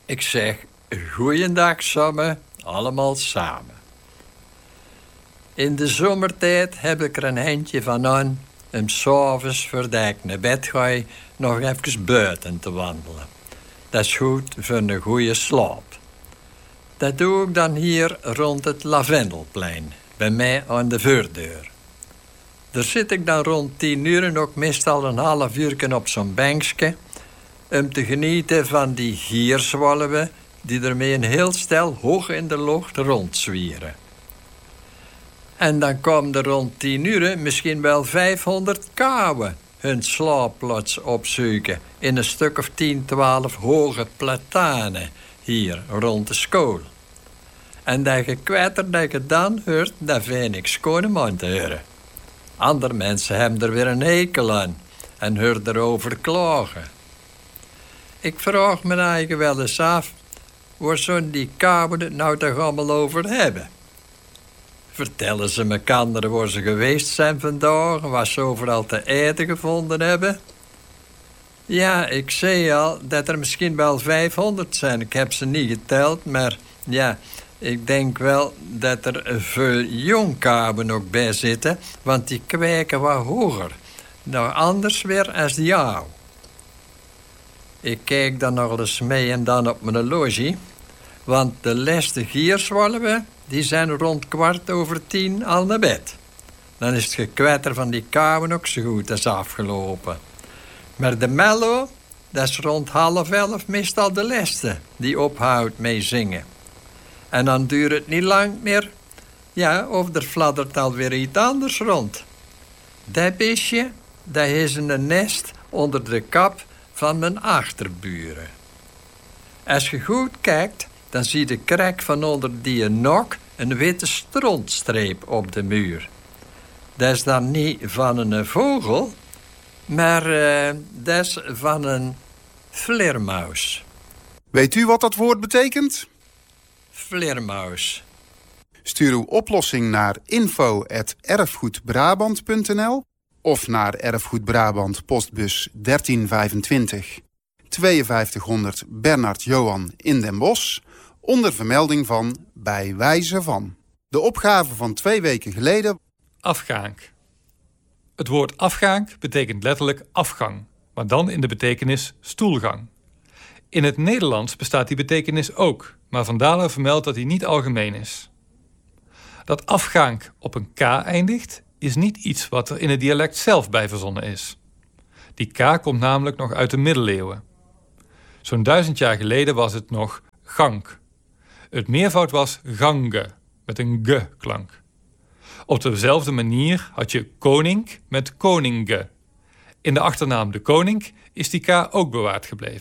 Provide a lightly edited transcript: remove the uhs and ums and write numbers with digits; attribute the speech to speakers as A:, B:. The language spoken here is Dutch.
A: Ik zeg, goeiedag samen, allemaal samen. In de zomertijd heb ik er een eindje van aan om 's avonds voordat ik naar bed ga nog even buiten te wandelen. Dat is goed voor een goede slaap. Dat doe ik dan hier rond het Lavendelplein, bij mij aan de voordeur. Daar zit ik dan rond 10 uur ook meestal een half uur op zo'n bankje om te genieten van die gierzwalven die ermee een heel stel hoog in de lucht rondzwieren. En dan komen er rond 10 uur misschien wel 500 kauwen hun slaapplaats opzoeken in een stuk of 10, 12 hoge platanen hier rond de school. En dat gekwetter dat je dan hoort, dat vind ik schoon om aan te horen. Andere mensen hebben er weer een hekel aan en horen erover klagen. Ik vraag me eigen wel eens af, waar zo'n die kauwen het nou toch allemaal over hebben? Vertellen ze mekander waar ze geweest zijn vandaag, wat ze overal te eten gevonden hebben? Ja, ik zei al dat er misschien wel 500 zijn. Ik heb ze niet geteld, maar ja, ik denk wel dat er veel jongkauwen ook bij zitten, want die kwijken wat hoger. Nou, anders weer als die oude. Ik kijk dan nog eens mee en dan op mijn horloge, want de laatste gierzwalven die zijn rond 10:15 al naar bed. Dan is het gekwetter van die kauwen ook zo goed als afgelopen. Maar de mello, dat is rond 10:30 meestal de laatste die ophoudt mee zingen. En dan duurt het niet lang meer. Ja, of er fladdert alweer iets anders rond. Dat beestje, dat is een nest onder de kap van mijn achterburen. Als je goed kijkt, dan zie je de krek van onder die nok een witte strontstreep op de muur. Dat is dan niet van een vogel, maar dat is van een vleermuis.
B: Weet u wat dat woord betekent?
A: Vleermuis.
B: Stuur uw oplossing naar info@erfgoedbrabant.nl of naar Erfgoed Brabant postbus 1325 5200 Bernard Johan in Den Bosch, onder vermelding van bij wijze van. De opgave van 2 weken geleden.
C: Afgaank. Het woord afgaank betekent letterlijk afgang, maar dan in de betekenis stoelgang. In het Nederlands bestaat die betekenis ook, maar Van Dalen vermeldt dat die niet algemeen is. Dat afgaank op een k eindigt, is niet iets wat er in het dialect zelf bij verzonnen is. Die k komt namelijk nog uit de middeleeuwen. Zo'n 1000 jaar geleden was het nog gank. Het meervoud was gange, met een g-klank. Op dezelfde manier had je konink met koninge. In de achternaam de koning is die k ook bewaard gebleven.